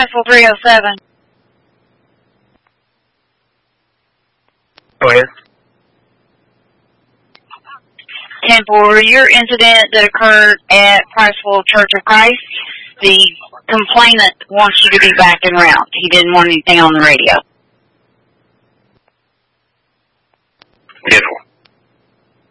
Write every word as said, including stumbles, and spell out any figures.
Priceville three oh seven. Go ahead. ten four, your incident that occurred at Priceville Church of Christ, the complainant wants you to be back en route. He didn't want anything on the radio. ten four.